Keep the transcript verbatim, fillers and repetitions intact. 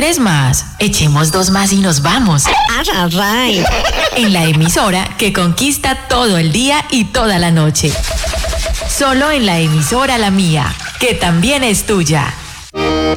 Es más, echemos dos más y nos vamos. Arrarray. En la emisora que conquista todo el día y toda la noche. Solo en la emisora La Mía, que también es tuya.